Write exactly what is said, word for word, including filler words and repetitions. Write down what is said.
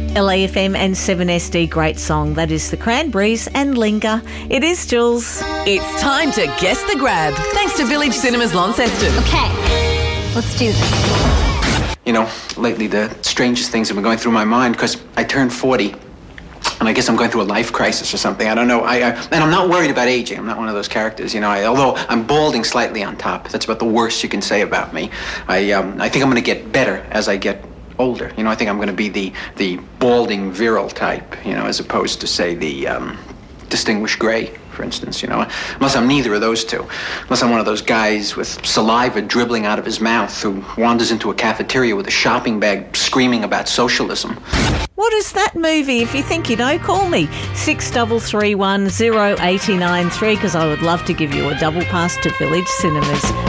L A F M and seven S D, great song. That is the Cranberries and Linger. It is Jules. It's time to guess the grab, thanks to Village Cinemas Launceston. Okay, let's do this. You know, lately the strangest things have been going through my mind because I turned forty. And I guess I'm going through a life crisis or something. I don't know. I, I and I'm not worried about aging. I'm not one of those characters, you know. I, although I'm balding slightly on top. That's about the worst you can say about me. I um, I think I'm going to get better as I get older. You know, I think I'm going to be the the balding virile type. You know, as opposed to say the um, distinguished gray, for instance. You know, unless I'm neither of those two. Unless I'm one of those guys with saliva dribbling out of his mouth who wanders into a cafeteria with a shopping bag screaming about socialism. What is that movie? If you think you know, call me six double three one zero eighty nine three because I would love to give you a double pass to Village Cinemas.